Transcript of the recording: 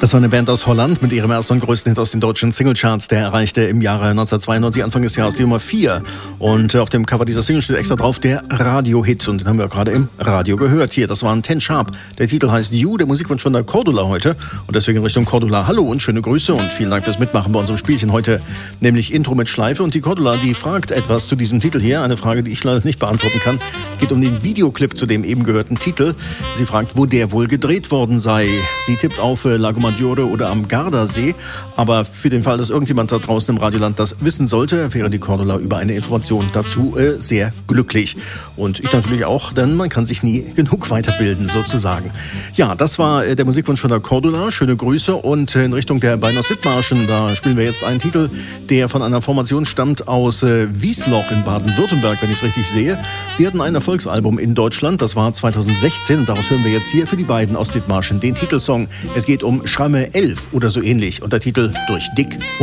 Das war eine Band aus Holland mit ihrem ersten und größten Hit aus den deutschen Singlecharts. Der erreichte im Jahre 1992, Anfang des Jahres, die Nummer 4. Und auf dem Cover dieser Single steht extra drauf der Radio-Hit. Und den haben wir gerade im Radio gehört. Hier, das waren Ten Sharp. Der Titel heißt You, der Musikwunsch von der Cordula heute. Und deswegen in Richtung Cordula. Hallo und schöne Grüße und vielen Dank fürs Mitmachen bei unserem Spielchen heute. Nämlich Intro mit Schleife. Und die Cordula, die fragt etwas zu diesem Titel hier. Eine Frage, die ich leider nicht beantworten kann. Geht um den Videoclip zu dem eben gehörten Titel. Sie fragt, wo der wohl gedreht worden sei. Sie tippt auf Lago Maggiore oder am Gardasee. Aber für den Fall, dass irgendjemand da draußen im Radioland das wissen sollte, wäre die Cordula über eine Information dazu sehr glücklich. Und ich natürlich auch, denn man kann sich nie genug weiterbilden, sozusagen. Ja, das war der Musikwunsch von der Cordula. Schöne Grüße. Und in Richtung der beiden aus Dithmarschen, da spielen wir jetzt einen Titel, der von einer Formation stammt aus Wiesloch in Baden-Württemberg, wenn ich es richtig sehe. Die hatten ein Erfolgsalbum in Deutschland, das war 2016. Und daraus hören wir jetzt hier für die beiden aus Dithmarschen den Titelsong. Es geht um Schramme 11 oder so ähnlich. Und der Titel Durch dick